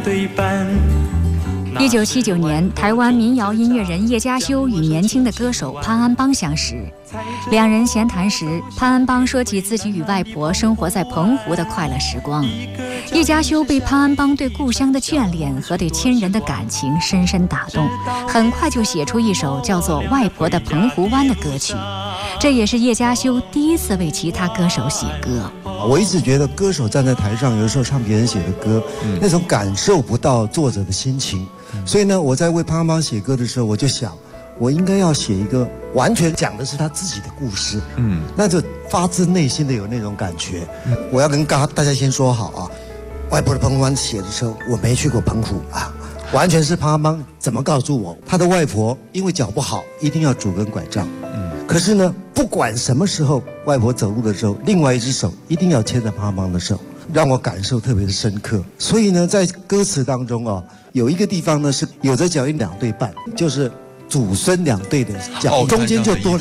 对半。 1979年，台湾民谣音乐人叶家修与年轻的歌手潘安邦相识。两人闲谈时，潘安邦说起自己与外婆生活在澎湖的快乐时光。叶家修被潘安邦对故乡的眷恋和对亲人的感情深深打动，很快就写出一首叫做《外婆的澎湖湾》的歌曲。这也是叶家修第一次为其他歌手写歌。 我一直觉得歌手站在台上，有的时候唱别人写的歌，那种感受不到作者的心情。所以呢，我在为潘安邦写歌的时候，我就想，我应该要写一个完全讲的是他自己的故事，那就发自内心的有那种感觉。我要跟大家先说好啊，外婆的澎湖湾写的时候，我没去过澎湖啊，完全是潘安邦怎么告诉我，他的外婆因为脚不好，一定要拄根拐杖。可是呢，不管什么时候外婆走路的时候，另外一只手一定要牵着潘安邦的手，让我感受特别的深刻。所以呢，在歌词当中啊，有一个地方呢是有着脚印2对半，就是祖孙2对的脚印，中间就多